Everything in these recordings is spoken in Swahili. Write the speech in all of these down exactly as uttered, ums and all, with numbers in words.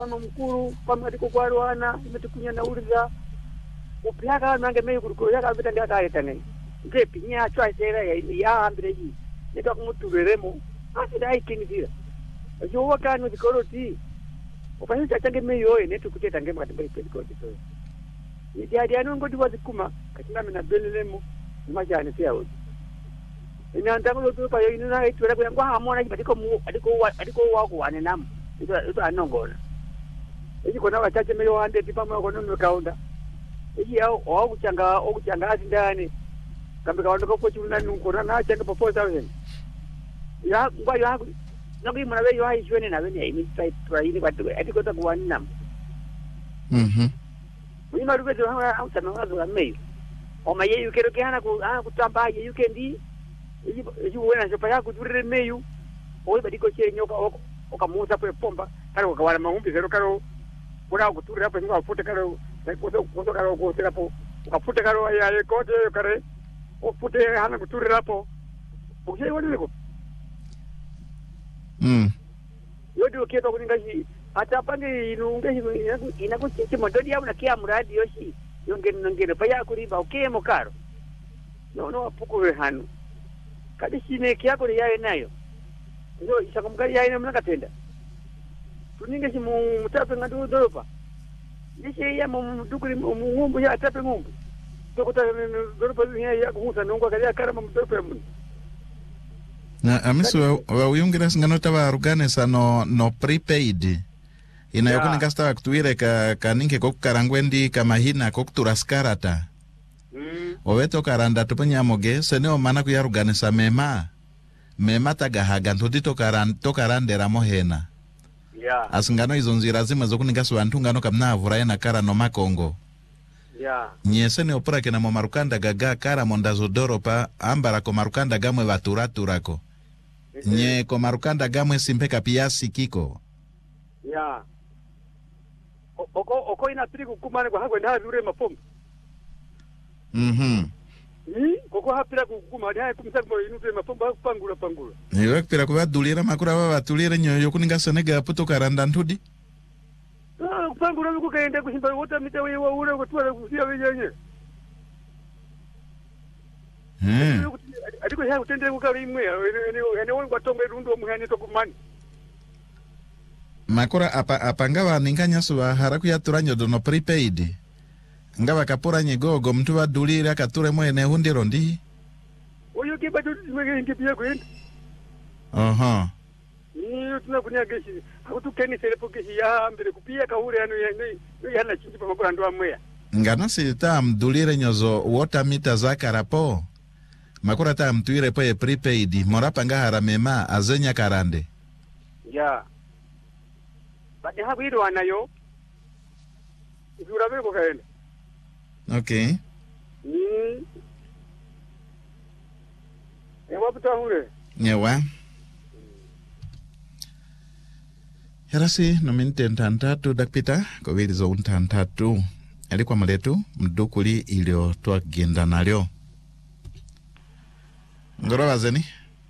kama mkuru kama ndiko kwarwana imetukunya na uliza upyaka nange meyi kuruko yaka bitanga kaitane nge pinya chwa sera ya ya ambire yi nika kumutuberemo asida ikinizira yo wakano dikoroti opanya chachange meyi oye netu kuteta nge makatimba ipedikoti so idi adi anu ngodi wazikuma katina mina belelemo majani sia odi ina ndango to pa ina na itwera kwa ngwa hamona badiko mu adiko adiko wako wane nam ito ito anongona eji kona wachache meyo wande tipama kono nokaunda eji yao o kuchanga o kuchanga azindani kambe kaondoka ko chuna nunkona na changa po four thousand ya ngwa ya nangi mwana we yo hai shwene na we ni site try ni kwatu adiko ta kuwani nam mhm ni maruke jo ha au tano wazo meyo o maye yukero kana ku ah kutamba ye yukendi eji eji wena jo pa ya kuturire meyo o badiko chenyo ka okamuza pe pomba karo kawala mahumbi zero karo kuna kuturira hapo ngo afute karo kozo kozo karo kozo hapo ukafute karo ya kote kare ufute hana kuturira hapo ukije wani ko mm yodi ukieto kuningaji hata pange inunge inakuchichi mododi ya unakia muradi yoshi yonge nongere paya kuriba ukemo karo no no apuko hanu kadi shine kyako yaye nayo ndio isakumgari yaye mnakatenda tuninge simu mutape ngadu doropa nishe ya mudukuri ngumbu ya tape ngumbu tokota doropa ya ya kumusa nongwa kali karama mutape mun na amiso wa uyungira singano taba ruganesa no no prepaid ina yoko nikasta kutuire ka kaninge kokarangwendi kama hina kokturaskarata mm oweto karanda tupenya moge seneo mana kuyaruganesa mema mema tagahaga ntodito karan tokarandera mohena yeah asingano izo nzira zima zokuninga swantu ngano kamna avuraye na kara no makongo yeah nyese ne opura kena mo marukanda gaga kara mondazo doropa ambara ko marukanda gamwe baturaturako mm-hmm. nye ko marukanda gamwe simpeka piasi kiko yeah oko oko ina triku kumane kwa hagwe nda dure mapombe mhm ni koko hapira kukuma nda kumisa ko inu dure mapombe pangula pangula niwe pira ko badulira makura baba batulira nyoyo kuninga senega puto karanda ntudi ah pangula ko kaende kusimba wota mita wewe ule ko twala kusia wenyenye eh adiko ya utende kukali imwe ene ene wongo tombe rundo muhani to kumani makura apa apangaba ninganya suba haraku ya turanyo dono prepaid ngaba kapura nyegogo mtu badulira kature mwene hundiro ndi oyo ke bado mwege ngipia kwenda aha ni tunakunya geshi akutukeni selepo geshi ya mbere kupia kahure anu ya yana chinji pa makura ndo amwe ngana sita mdulire nyozo water meter zakarapo makura ta mtuire po e prepaid morapa ngahara mema azenya karande ya bade habu ido anayo izura ko kaenda okay ni ewa puta hure nyewa Herasi nominte ntantatu dakpita ko wilizo untantatu alikuwa maletu mdukuli ilio tuwa genda nalio Ngorowa zeni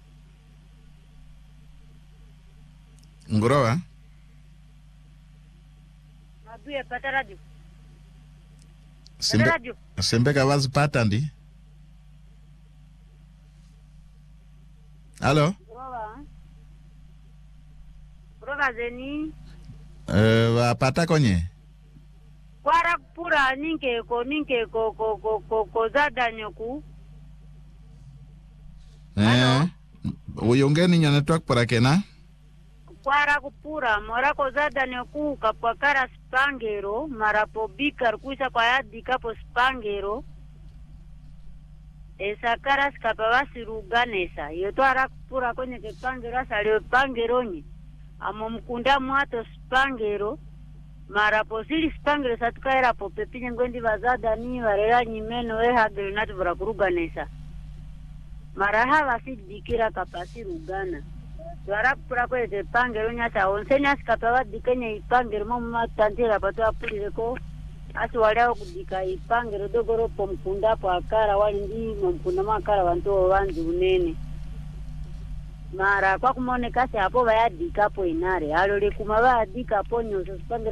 Ngorowa Abuye pata radio Simbe, radio Simbe kawazi pata ndi Halo Ngorowa Ngorowa zeni Eh, wa pata konye Kwara pura ninke ko ninke ko ko ko ko ko zada nyoku Eh Uyongeni nyane tuwak para kena Kwara kupura mora ko zada nyoku kapakara spangero marapo bikar kuisa kwa yadi kapo spangero esa karas kapawasi ruganesa yoto ara kupura kwenye kepangero salio pangero nyi amo mkunda mwato spangero marapo sili spangero satukaera po pepinye ngwendi bazada ni warela nyimeno eha gelinati vura kuruganesa maraha wasi dikira kapasi rugana Tuara kupura kweze pangero nyata onseni asikapawa dikenye ipangero mama tantira pato apulire ko asi waleo kudika ipangero dogoro po mkunda po akara wali ndi mkunda makara wanto wanzi unene mara kwa kumoneka se hapo bayadika po inare alole kuma bayadika po nyoso sipangero